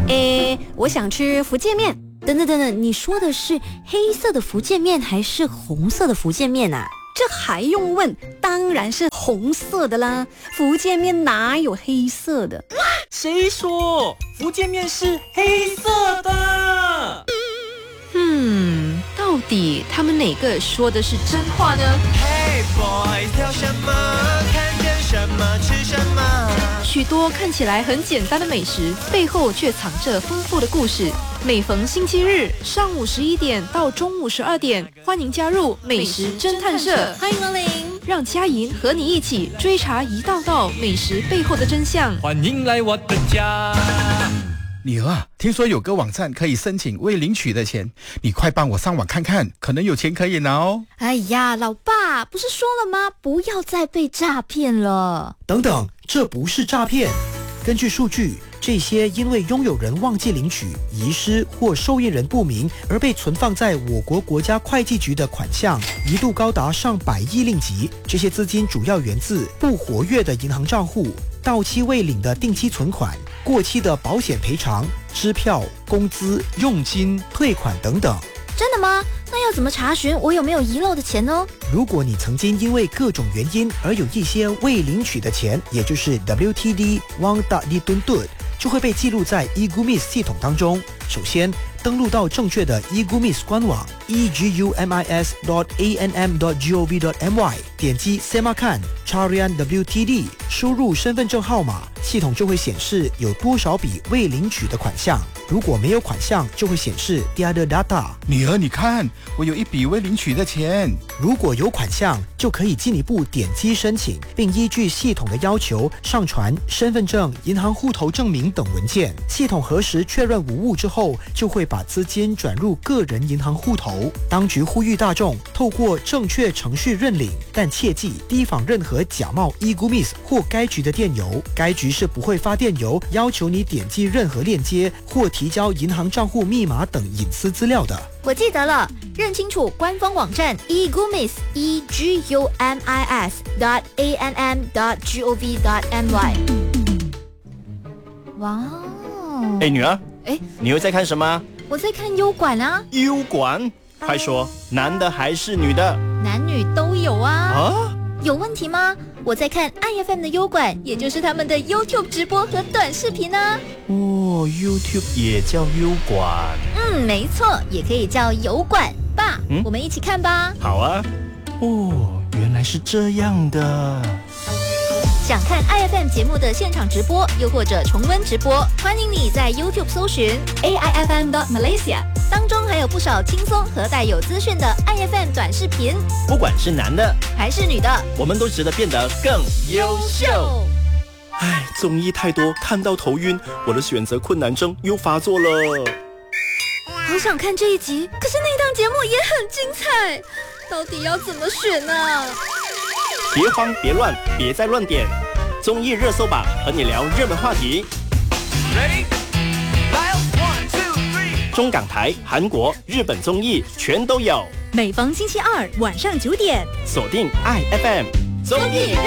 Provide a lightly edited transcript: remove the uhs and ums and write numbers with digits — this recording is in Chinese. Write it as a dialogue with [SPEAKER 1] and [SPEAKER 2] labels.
[SPEAKER 1] 我想吃福建面。
[SPEAKER 2] 等等，你说的是黑色的福建面还是红色的福建面啊？
[SPEAKER 1] 这还用问？当然是红色的啦，福建面哪有黑色的？
[SPEAKER 3] 谁说福建面是黑色的？
[SPEAKER 4] 到底他们哪个说的是真话呢？
[SPEAKER 5] Hey boys， 聊什么？看见什么？吃什么？
[SPEAKER 4] 许多看起来很简单的美食，背后却藏着丰富的故事。每逢星期日上午11点到中午12点，欢迎加入美食侦探社，
[SPEAKER 2] 欢迎光临，
[SPEAKER 4] 让佳莹和你一起追查一道道美食背后的真相。
[SPEAKER 3] 欢迎来我的家。
[SPEAKER 6] 女儿啊，听说有个网站可以申请未领取的钱，你快帮我上网看看，可能有钱可以拿哦。
[SPEAKER 2] 哎呀，老爸，不是说了吗？不要再被诈骗了。
[SPEAKER 7] 等等，这不是诈骗。根据数据，这些因为拥有人忘记领取、遗失或受益人不明而被存放在我国国家会计局的款项，一度高达上百亿令吉。这些资金主要源自不活跃的银行账户、到期未领的定期存款、过期的保险赔偿、支票、工资、佣金、退款等等。
[SPEAKER 2] 真的吗？那要怎么查询我有没有遗漏的钱呢？
[SPEAKER 7] 如果你曾经因为各种原因而有一些未领取的钱，也就是 WTD Wang Da Di Dun Dun， 就会被记录在 eGumis 系统当中。首先，登录到正确的 eGumis 官网 egumis.anm.gov.my， 点击 Semakan Carian WTD， 输入身份证号码，系统就会显示有多少笔未领取的款项。如果没有款项，就会显示 Tiada data。
[SPEAKER 6] 女儿，你看，我有一笔未领取的钱。
[SPEAKER 7] 如果有款项，就可以进一步点击申请，并依据系统的要求上传身份证、银行户头证明等文件。系统核实确认无误之后，就会把资金转入个人银行户头。当局呼吁大众透过正确程序认领，但切记提防任何假冒 eGumis 或该局的电邮。该局是不会发电邮要求你点击任何链接或提交银行账户密码等隐私资料的。
[SPEAKER 2] 我记得了，认清楚官方网站 eGumis egumis.anm.gov.my。 哇哦！
[SPEAKER 3] 女儿，你又在看什么？
[SPEAKER 2] 我在看优管啊。
[SPEAKER 3] 优管？快说，男的还是女的？
[SPEAKER 2] 男女都有啊。
[SPEAKER 3] 啊？
[SPEAKER 2] 有问题吗？我在看 IFM 的优管，也就是他们的 YouTube 直播和短视频啊。
[SPEAKER 3] 哦 ，YouTube 也叫优管。
[SPEAKER 2] 没错，也可以叫油管。爸，我们一起看吧。
[SPEAKER 3] 好啊。哦，原来是这样的。
[SPEAKER 2] 想看 IFM 节目的现场直播，又或者重温直播，欢迎你在 YouTube 搜寻 AIFM.Malaysia， 当中还有不少轻松和带有资讯的 IFM 短视频。
[SPEAKER 3] 不管是男的
[SPEAKER 2] 还是女的，
[SPEAKER 3] 我们都值得变得更优秀。唉，综艺太多，看到头晕，我的选择困难症又发作了。
[SPEAKER 2] 好想看这一集，可是那档节目也很精彩，到底要怎么选呢？
[SPEAKER 3] 别慌别乱，别再乱点，综艺热搜榜和你聊热门话题。
[SPEAKER 5] Ready? 来1 2 3，
[SPEAKER 3] 中港台、韩国、日本综艺全都有。
[SPEAKER 1] 每逢星期二晚上9点，
[SPEAKER 3] 锁定 IFM 综艺